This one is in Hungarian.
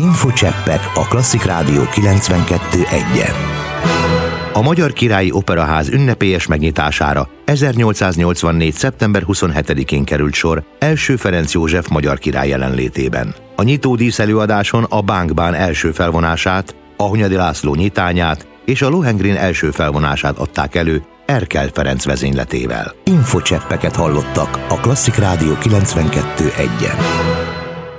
Infocseppek a Klasszik Rádió 92.1-en. A Magyar Királyi Operaház ünnepélyes megnyitására 1884. szeptember 27-én került sor első Ferenc József magyar király jelenlétében. A nyitó díszelőadáson a Bánkbán első felvonását, a Hunyadi László nyitányát és a Lohengrin első felvonását adták elő Erkel Ferenc vezényletével. Infocseppeket hallottak a Klasszik Rádió 92.1-en.